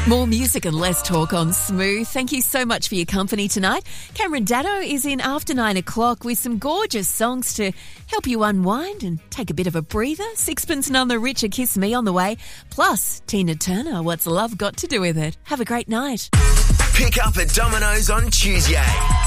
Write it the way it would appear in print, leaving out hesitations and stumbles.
More music and less talk on Smooth. Thank you so much for your company tonight. Cameron Daddo is in after 9 o'clock with some gorgeous songs to help you unwind and take a bit of a breather. Sixpence None the Richer, Kiss Me on the way. Plus, Tina Turner, What's Love Got to Do With It? Have a great night. Pick up at Domino's on Tuesday.